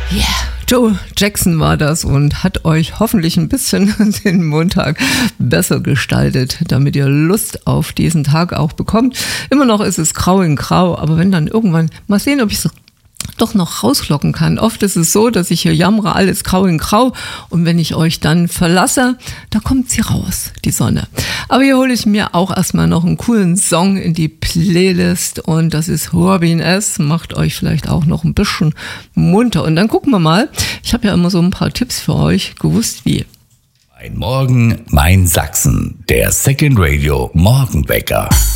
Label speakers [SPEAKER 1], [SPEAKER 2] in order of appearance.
[SPEAKER 1] Yeah, Joe Jackson war das und hat euch hoffentlich ein bisschen den Montag besser gestaltet, damit ihr Lust auf diesen Tag auch bekommt. Immer noch ist es grau in grau, aber wenn dann irgendwann, mal sehen, ob ich es doch noch rauslocken kann. Oft ist es so, dass ich hier jammere, alles grau in grau, und wenn ich euch dann verlasse, da kommt sie raus, die Sonne. Aber hier hole ich mir auch erstmal noch einen coolen Song in die Playlist, und das ist Robin S. Macht euch vielleicht auch noch ein bisschen munter. Und dann gucken wir mal, ich habe ja immer so ein paar Tipps für euch, gewusst wie.
[SPEAKER 2] Mein Morgen, mein Sachsen, der Second Radio Morgenwecker.